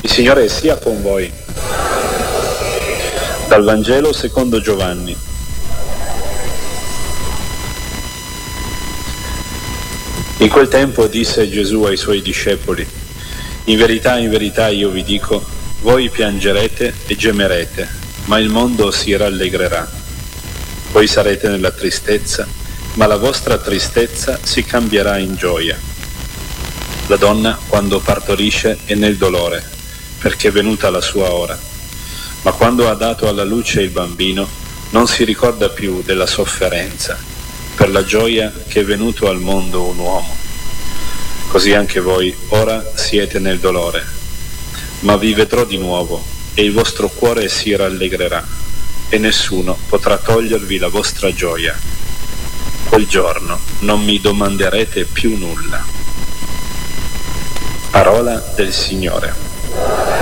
Il Signore sia con voi. Dal Vangelo secondo Giovanni. In quel tempo disse Gesù ai suoi discepoli: in verità io vi dico, voi piangerete e gemerete, ma il mondo si rallegrerà. Voi sarete nella tristezza, ma la vostra tristezza si cambierà in gioia. La donna, quando partorisce, è nel dolore, perché è venuta la sua ora. Ma quando ha dato alla luce il bambino, non si ricorda più della sofferenza, per la gioia che è venuto al mondo un uomo. Così anche voi ora siete nel dolore, ma vi vedrò di nuovo e il vostro cuore si rallegrerà e nessuno potrà togliervi la vostra gioia. Quel giorno non mi domanderete più nulla. Parola del Signore.